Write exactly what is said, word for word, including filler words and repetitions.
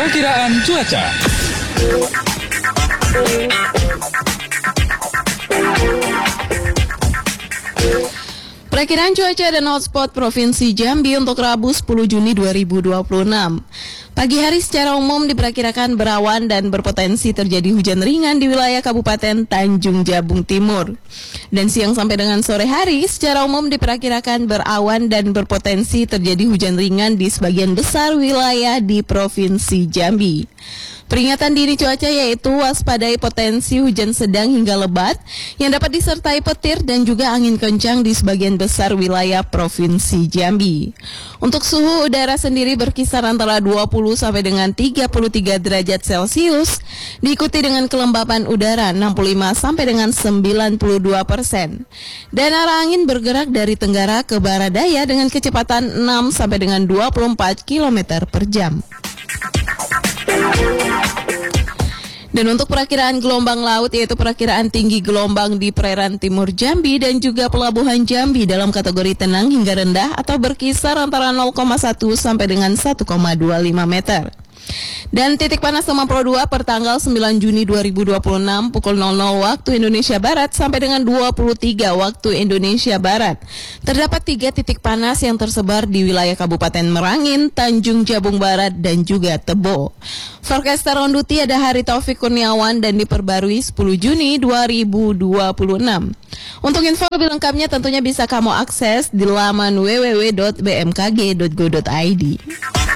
Perkiraan cuaca. Perkiraan cuaca dan hotspot Provinsi Jambi untuk Rabu sepuluh Juni dua ribu dua puluh enam. Pagi hari secara umum diperkirakan berawan dan berpotensi terjadi hujan ringan di wilayah Kabupaten Tanjung Jabung Timur. Dan siang sampai dengan sore hari secara umum diperkirakan berawan dan berpotensi terjadi hujan ringan di sebagian besar wilayah di Provinsi Jambi. Peringatan dini cuaca yaitu waspadai potensi hujan sedang hingga lebat yang dapat disertai petir dan juga angin kencang di sebagian besar wilayah Provinsi Jambi. Untuk suhu udara sendiri berkisar antara dua puluh sampai dengan tiga puluh tiga derajat Celcius, diikuti dengan kelembapan udara enam puluh lima sampai dengan sembilan puluh dua persen. Dan arah angin bergerak dari tenggara ke barat daya dengan kecepatan enam sampai dengan dua puluh empat kilometer per jam. Dan untuk perakiraan gelombang laut yaitu perakiraan tinggi gelombang di perairan timur Jambi dan juga pelabuhan Jambi dalam kategori tenang hingga rendah atau berkisar antara nol koma satu sampai dengan satu koma dua lima meter. Dan titik panas lima puluh dua per tanggal sembilan Juni dua ribu dua puluh enam pukul nol nol waktu Indonesia Barat sampai dengan dua puluh tiga waktu Indonesia Barat. Terdapat tiga titik panas yang tersebar di wilayah Kabupaten Merangin, Tanjung Jabung Barat, dan juga Tebo. Forecaster on duty ada Hari Taufik Kurniawan dan diperbarui sepuluh Juni dua ribu dua puluh enam. Untuk info lebih lengkapnya tentunya bisa kamu akses di laman w w w dot b m k g dot go dot i d.